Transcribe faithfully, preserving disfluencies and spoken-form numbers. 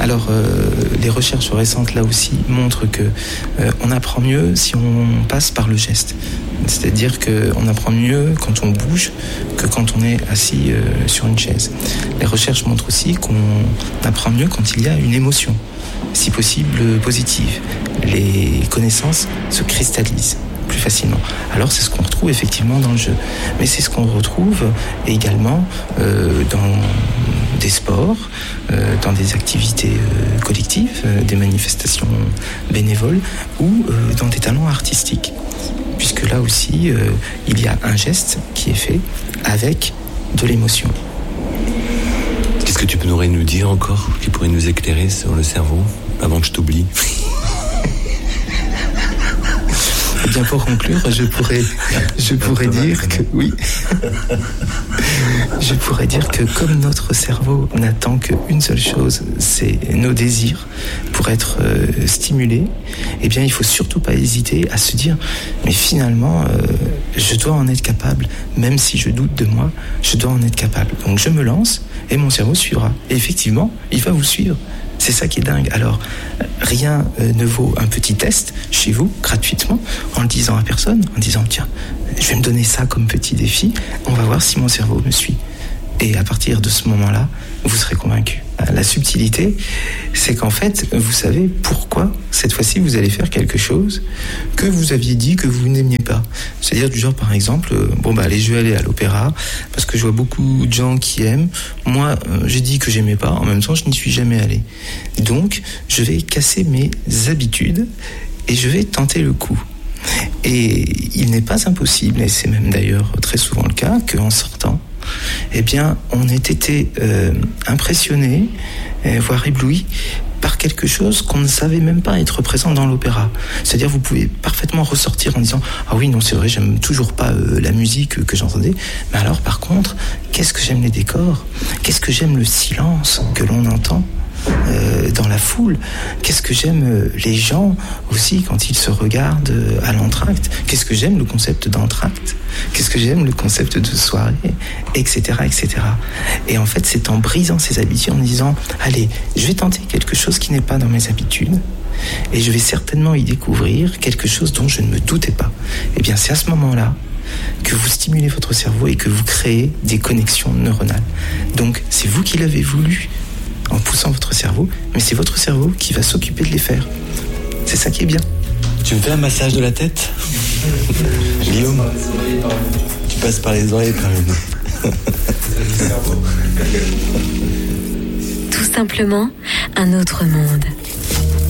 Alors, euh, les recherches récentes, là aussi, montrent que euh, on apprend mieux si on passe par le geste. C'est-à-dire qu'on apprend mieux quand on bouge que quand on est assis euh, sur une chaise. Les recherches montrent aussi qu'on apprend mieux quand il y a une émotion, si possible positive. Les connaissances se cristallisent plus facilement. Alors c'est ce qu'on retrouve effectivement dans le jeu. Mais c'est ce qu'on retrouve également euh, dans des sports, euh, dans des activités euh, collectives, euh, des manifestations bénévoles ou euh, dans des talents artistiques. Puisque là aussi, euh, il y a un geste qui est fait avec de l'émotion. Qu'est-ce que tu pourrais nous dire encore, qui pourrait nous éclairer sur le cerveau, avant que je t'oublie ? Eh bien, pour conclure, je pourrais, je pourrais dire que oui. Je pourrais dire que comme notre cerveau n'attend qu'une seule chose, c'est nos désirs pour être euh, stimulés, eh bien, il faut surtout pas hésiter à se dire, mais finalement, euh, je dois en être capable, même si je doute de moi, je dois en être capable. Donc, je me lance et mon cerveau suivra. Et effectivement, il va vous suivre. C'est ça qui est dingue. Alors, rien euh, ne vaut un petit test chez vous, gratuitement, en le disant à personne, en disant, tiens, je vais me donner ça comme petit défi, on va voir si mon cerveau me suit. Et à partir de ce moment-là, vous serez convaincu. La subtilité, c'est qu'en fait, vous savez pourquoi, cette fois-ci, vous allez faire quelque chose que vous aviez dit que vous n'aimiez pas. C'est-à-dire du genre, par exemple, euh, bon, bah, allez, je vais aller à l'opéra, parce que je vois beaucoup de gens qui aiment. Moi, euh, j'ai dit que j'aimais pas, en même temps, je n'y suis jamais allé. Donc, je vais casser mes habitudes et je vais tenter le coup. Et il n'est pas impossible, et c'est même d'ailleurs très souvent le cas, qu'en sortant, eh bien, on ait été euh, impressionné, euh, voire ébloui par quelque chose qu'on ne savait même pas être présent dans l'opéra. C'est-à-dire, vous pouvez parfaitement ressortir en disant « Ah oui, non, c'est vrai, j'aime toujours pas euh, la musique que j'entendais. Mais alors, par contre, qu'est-ce que j'aime les décors ? Qu'est-ce que j'aime le silence que l'on entend ? Euh, dans la foule, qu'est-ce que j'aime euh, les gens aussi quand ils se regardent euh, à l'entracte, qu'est-ce que j'aime le concept d'entracte, qu'est-ce que j'aime le concept de soirée, etc., etc. Et en fait, c'est en brisant ces habitudes, en disant allez, je vais tenter quelque chose qui n'est pas dans mes habitudes et je vais certainement y découvrir quelque chose dont je ne me doutais pas. Et bien, c'est à ce moment-là que vous stimulez votre cerveau et que vous créez des connexions neuronales. Donc, c'est vous qui l'avez voulu en poussant votre cerveau, mais c'est votre cerveau qui va s'occuper de les faire. C'est ça qui est bien. Tu me fais un massage de la tête, Guillaume? Tu passes par les oreilles, par une. Tout simplement un autre monde.